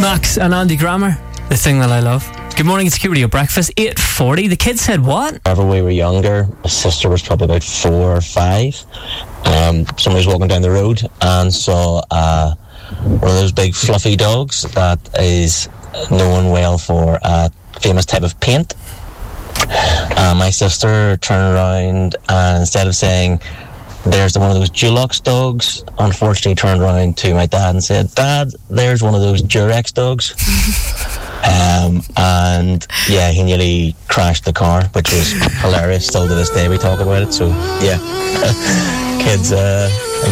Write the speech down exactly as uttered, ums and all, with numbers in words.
Max and Andy Grammer, the thing that I love. Good morning, it's Q Radio Breakfast. eight forty. The kids said what? Whenever we were younger, my sister was probably about four or five. Um, somebody was walking down the road and saw uh, one of those big fluffy dogs that is known well for a famous type of paint. Uh, my sister turned around and instead of saying, "There's one of those Dulux dogs," unfortunately turned around to my dad and said, "Dad, there's one of those Durex dogs." um, and yeah, he nearly crashed the car, which was hilarious. Still to this day we talk about it. So yeah, kids uh,